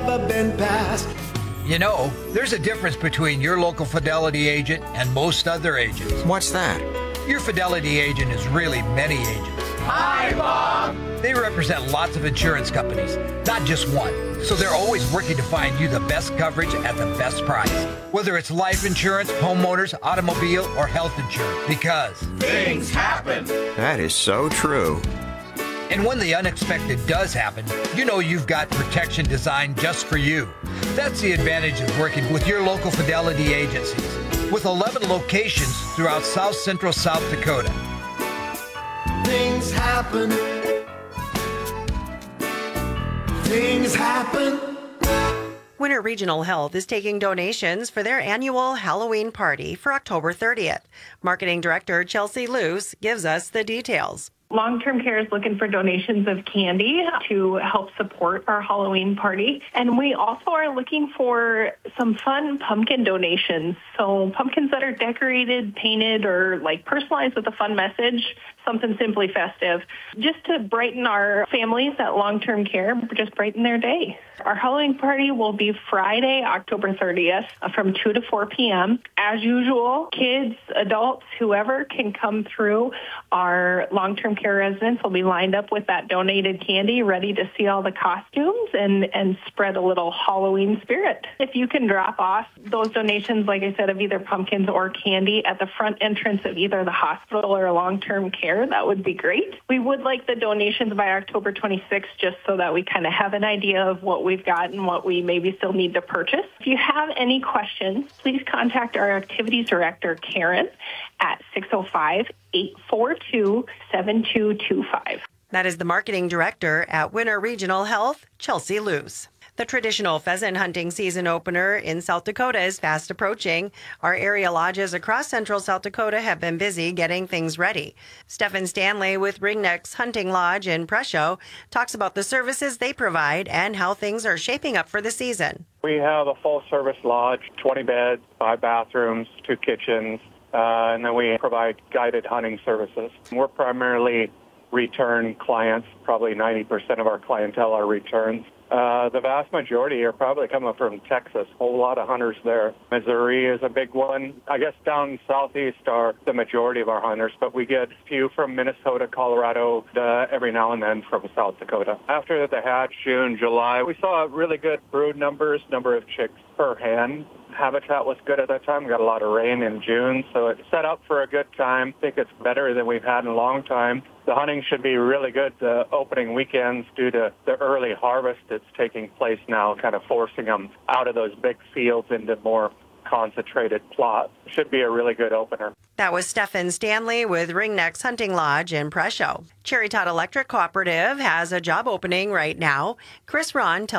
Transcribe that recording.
never been past. You know, there's a difference between your local Fidelity agent and most other agents. What's that? Your Fidelity agent is really many agents. Hi, Bob! They represent lots of insurance companies, not just one. So they're always working to find you the best coverage at the best price. Whether it's life insurance, homeowners, automobile, or health insurance. Because things happen. That is so true. And when the unexpected does happen, you know you've got protection designed just for you. That's the advantage of working with your local Fidelity agencies. With 11 locations throughout South Central South Dakota. Things happen. Things happen. Winter Regional Health is taking donations for their annual Halloween party for October 30th. Marketing Director Chelsea Luce gives us the details. Long-term care is looking for donations of candy to help support our Halloween party. And we also are looking for some fun pumpkin donations. So pumpkins that are decorated, painted, or like personalized with a fun message, something simply festive, just to brighten our families at long-term care, just brighten their day. Our Halloween party will be Friday, October 30th from 2 to 4 p.m. As usual, kids, adults, whoever can come through. Our long-term care residents will be lined up with that donated candy, ready to see all the costumes and spread a little Halloween spirit. If you can drop off those donations, like I said, of either pumpkins or candy at the front entrance of either the hospital or long-term care, that would be great. We would like the donations by October 26th just so that we kind of have an idea of what we've got and what we maybe still need to purchase. If you have any questions, please contact our activities director, Karen, at 605-842-7225. That is the Marketing Director at Winter Regional Health, Chelsea Luce. The traditional pheasant hunting season opener in South Dakota is fast approaching. Our area lodges across central South Dakota have been busy getting things ready. Stephen Stanley with Ringnecks Hunting Lodge in Presho talks about the services they provide and how things are shaping up for the season. We have a full-service lodge, 20 beds, 5 bathrooms, 2 kitchens, and then we provide guided hunting services. We're primarily return clients. Probably 90% of our clientele are returns. The vast majority are probably coming from Texas. A whole lot of hunters there. Missouri is a big one. I guess down southeast are the majority of our hunters, but we get a few from Minnesota, Colorado, every now and then from South Dakota. After the hatch, June, July, we saw really good brood numbers, number of chicks per hen. Habitat was good at that time. We got a lot of rain in June, so it set up for a good time. I think it's better than we've had in a long time. The hunting should be really good the opening weekends due to the early harvest that's taking place now, kind of forcing them out of those big fields into more concentrated plots. Should be a really good opener. That was Stephen Stanley with Ringnecks Hunting Lodge in Presho. Cherry Tot Electric Cooperative has a job opening right now. Chris Ron tells